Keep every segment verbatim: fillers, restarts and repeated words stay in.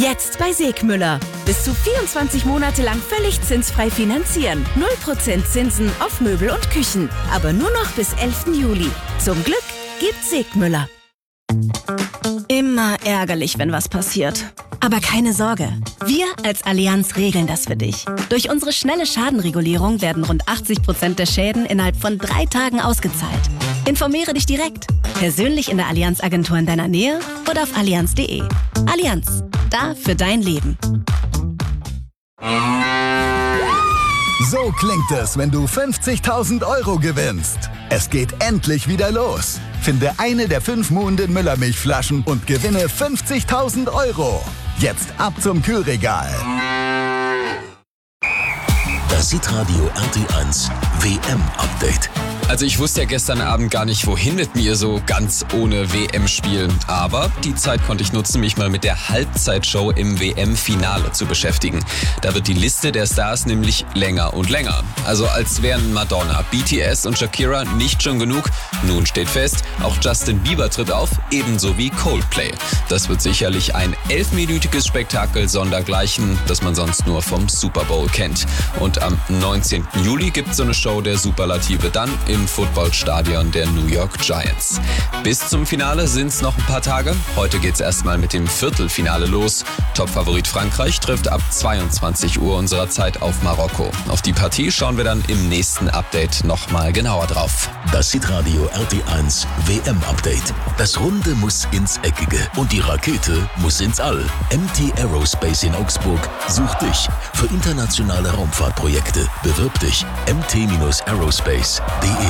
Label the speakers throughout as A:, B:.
A: Jetzt bei Segmüller. Bis zu vierundzwanzig Monate lang völlig zinsfrei finanzieren. null Prozent Zinsen auf Möbel und Küchen. Aber nur noch bis elften Juli. Zum Glück gibt's Segmüller.
B: Immer ärgerlich, wenn was passiert. Aber keine Sorge. Wir als Allianz regeln das für dich. Durch unsere schnelle Schadenregulierung werden rund achtzig Prozent der Schäden innerhalb von drei Tagen ausgezahlt. Informiere dich direkt. Persönlich in der Allianz-Agentur in deiner Nähe oder auf allianz punkt de. Allianz. Da für dein Leben.
C: So klingt es, wenn du fünfzigtausend Euro gewinnst. Es geht endlich wieder los. Finde eine der fünf Muhenden Müllermilchflaschen und gewinne fünfzigtausend Euro. Jetzt ab zum Kühlregal.
D: Das Hitradio R T eins W M-Update.
E: Also ich wusste ja gestern Abend gar nicht, wohin mit mir so ganz ohne W M-Spiel. Aber die Zeit konnte ich nutzen, mich mal mit der Halbzeitshow im W M-Finale zu beschäftigen. Da wird die Liste der Stars nämlich länger und länger. Also als wären Madonna, B T S und Shakira nicht schon genug. Nun steht fest, auch Justin Bieber tritt auf, ebenso wie Coldplay. Das wird sicherlich ein elfminütiges Spektakel sondergleichen, das man sonst nur vom Super Bowl kennt. Und am neunzehnten Juli gibt's so eine Show der Superlative dann im Footballstadion der New York Giants. Bis zum Finale sind's noch ein paar Tage. Heute geht's erstmal mit dem Viertelfinale los. Topfavorit Frankreich trifft ab zweiundzwanzig Uhr unserer Zeit auf Marokko. Auf die Partie schauen wir dann im nächsten Update nochmal genauer drauf.
D: Das Hitradio R T eins W M-Update. Das Runde muss ins Eckige und die Rakete muss ins All. M T Aerospace in Augsburg sucht dich für internationale Raumfahrtprojekte. Bewirb dich m t aerospace punkt de.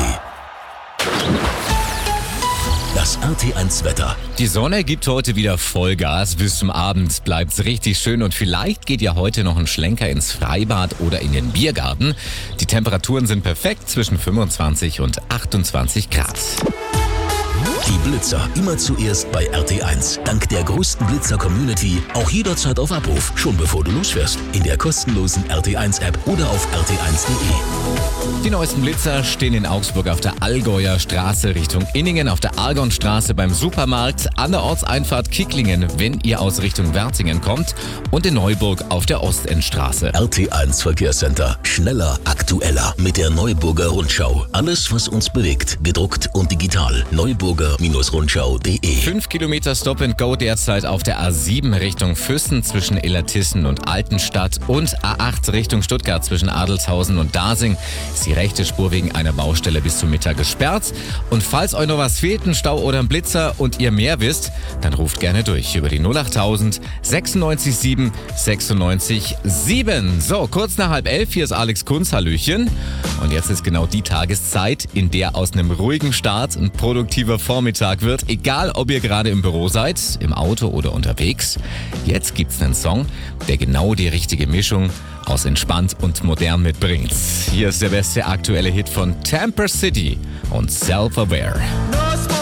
D: Das R T eins Wetter.
F: Die Sonne gibt heute wieder Vollgas. Bis zum Abend bleibt's richtig schön und vielleicht geht ja heute noch ein Schlenker ins Freibad oder in den Biergarten. Die Temperaturen sind perfekt zwischen fünfundzwanzig und achtundzwanzig Grad.
D: Die Blitzer immer zuerst bei R T eins. Dank der größten Blitzer-Community auch jederzeit auf Abruf, schon bevor du losfährst. In der kostenlosen R T eins App oder auf r t eins punkt de.
F: Die neuesten Blitzer stehen in Augsburg auf der Allgäuer Straße Richtung Inningen, auf der Argonstraße beim Supermarkt, an der Ortseinfahrt Kicklingen, wenn ihr aus Richtung Wertingen kommt, und in Neuburg auf der Ostendstraße.
D: R T eins Verkehrscenter. Schneller, aktueller mit der Neuburger Rundschau. Alles, was uns bewegt, gedruckt und digital. Neuburger Rundschau punkt de.
F: Fünf Kilometer Stop and Go derzeit auf der A sieben Richtung Füssen zwischen Illertissen und Altenstadt und A acht Richtung Stuttgart zwischen Adelshausen und Dasing. Ist die rechte Spur wegen einer Baustelle bis zum Mittag gesperrt. Und falls euch noch was fehlt, ein Stau oder ein Blitzer und ihr mehr wisst, dann ruft gerne durch über die null achttausend sechsundneunzig sieben sechsundneunzig sieben. So, kurz nach halb elf, hier ist Alex Kunz, hallöchen. Und jetzt ist genau die Tageszeit, in der aus einem ruhigen Start ein produktiver Vormittag wird. Egal, ob ihr gerade im Büro seid, im Auto oder unterwegs. Jetzt gibt's einen Song, der genau die richtige Mischung aus entspannt und modern mitbringt. Hier ist der beste aktuelle Hit von Tamper City und Self-Aware.